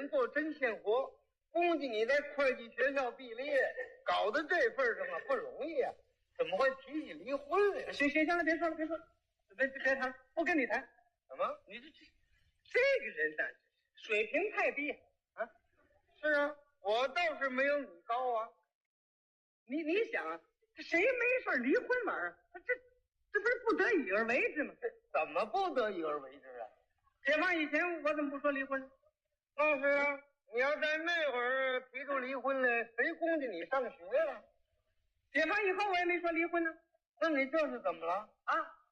人做针线活，估计你在会计学校毕了业，搞到这份上啊不容易啊，怎么会提起离婚来？ 行，了，别说了，别谈，不跟你谈。 怎么？ 你这个人呢，水平太低啊！ 是啊，我倒是没有你高啊。 你想啊，这谁没事离婚玩啊？这不是不得已而为之吗？ 怎么不得已而为之啊？ 解放以前我怎么不说离婚呢？ 那是啊，你要在那会儿提出离婚来，谁供着你上学了？ 解放以后我也没说离婚呢。 那你这是怎么了？ 啊，